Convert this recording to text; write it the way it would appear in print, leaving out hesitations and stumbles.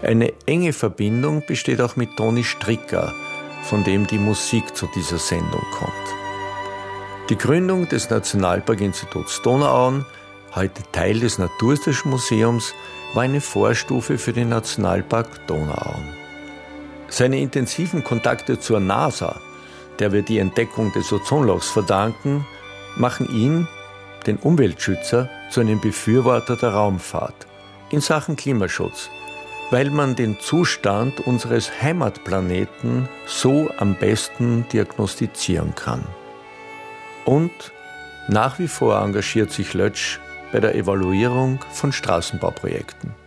Eine enge Verbindung besteht auch mit Toni Stricker, von dem die Musik zu dieser Sendung kommt. Die Gründung des Nationalparkinstituts Donauauen, heute Teil des Naturhistorischen Museums, war eine Vorstufe für den Nationalpark Donauauen. Seine intensiven Kontakte zur NASA, der wir die Entdeckung des Ozonlochs verdanken, machen ihn, den Umweltschützer, zu einem Befürworter der Raumfahrt in Sachen Klimaschutz, weil man den Zustand unseres Heimatplaneten so am besten diagnostizieren kann. Und nach wie vor engagiert sich Lötsch bei der Evaluierung von Straßenbauprojekten.